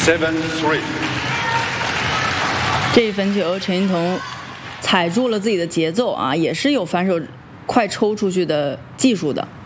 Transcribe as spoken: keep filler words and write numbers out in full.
seven three。 这一分球，陈欣彤踩住了自己的节奏啊，也是有反手快抽出去的技术的。